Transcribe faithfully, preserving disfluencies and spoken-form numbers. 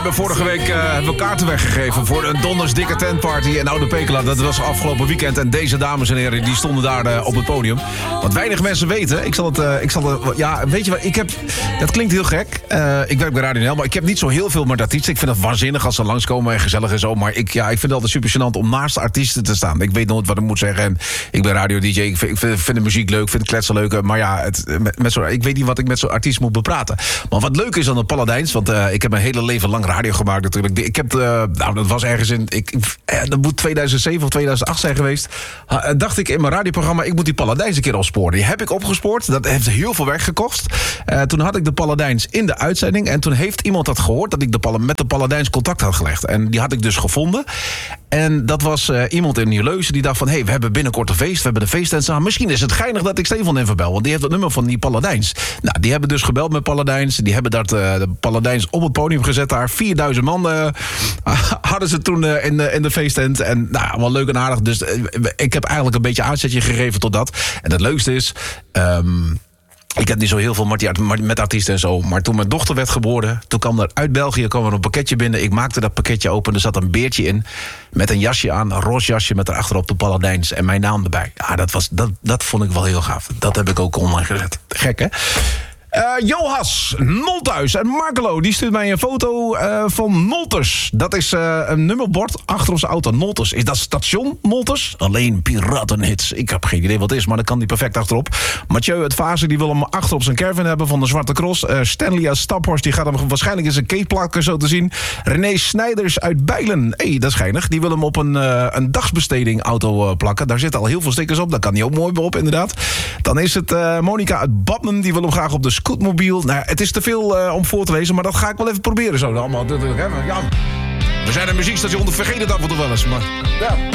hebben vorige week uh, hebben we kaarten weggegeven voor een donders dikke tentparty in Oude Pekela. Dat was afgelopen weekend. En deze dames en heren, die stonden daar uh, op het podium. Wat weinig mensen weten, ik zal het... Uh, ik zal het ja, weet je wat, ik heb... Dat klinkt heel gek. Uh, ik werk bij Radio N L, maar ik heb niet zo heel veel met artiesten. Ik vind het waanzinnig als ze langskomen en gezellig en zo. Maar ik, ja, ik vind het altijd super gênant om naast artiesten te staan. Ik weet nooit wat ik moet zeggen. En ik ben radio-D J. Ik vind, ik vind, vind de muziek leuk, vind het kletsen leuk. Maar ja, het, met, met zo, ik weet niet wat ik met zo'n artiest moet bepraten. Maar wat leuk is aan de Paladijns, want uh, ik heb mijn hele leven lang radio gemaakt natuurlijk. Ik heb, uh, nou dat was ergens in, ik, eh, dat moet tweeduizend zeven of tweeduizend acht zijn geweest. Uh, dacht ik in mijn radioprogramma, ik moet die Paladijns een keer opsporen. Die heb ik opgespoord, dat heeft heel veel werk gekost. Uh, toen had ik de Paladijns in de uitzending. En toen heeft iemand dat gehoord, dat ik de Pal- met de Paladijns contact had gelegd. En die had ik dus gevonden. En dat was uh, iemand in Nieuwleuzen die dacht van... hé, hey, we hebben binnenkort een feest, we hebben de feesttent samen. Misschien is het geinig dat ik Stefan even bel, want die heeft het nummer van die Paladijns. Nou, die hebben dus gebeld met Paladijns. Die hebben dat, uh, de Paladijns op het podium gezet daar. vierduizend man uh, hadden ze toen uh, in, de, in de feesttent. En nou, wel leuk en aardig. Dus uh, ik heb eigenlijk een beetje aanzetje gegeven tot dat. En het leukste is... Um, Ik heb niet zo heel veel met artiesten en zo. Maar toen mijn dochter werd geboren, toen kwam er uit België kwam er een pakketje binnen. Ik maakte dat pakketje open. Er zat een beertje in. Met een jasje aan, een roze jasje met erachterop de Paladijns. En mijn naam erbij. Ja, dat, was, dat, dat vond ik wel heel gaaf. Dat heb ik ook online gezet. Gek, hè? Uh, Johas, Nolthuis en Markelo, die stuurt mij een foto uh, van Nolters. Dat is uh, een nummerbord achter onze auto. Nolters, is dat station Nolters? Alleen piratenhits. Ik heb geen idee wat het is, maar dan kan die perfect achterop. Mathieu uit Vazen, die wil hem achter op zijn caravan hebben van de Zwarte Cross. Uh, Stanley uit Staphorst, die gaat hem waarschijnlijk in zijn capeplakken zo te zien. René Snijders uit Bijlen, hé, hey, dat is geinig. Die wil hem op een, uh, een dagsbesteding auto uh, plakken. Daar zitten al heel veel stickers op, daar kan hij ook mooi op inderdaad. Dan is het uh, Monica uit Badmen, die wil hem graag op de scootmobiel. Nou, het is te veel uh, om voor te lezen, maar dat ga ik wel even proberen zo. Allemaal, ja. We zijn een muziekstation, vergeet het af en toe wel eens. Maar, ja.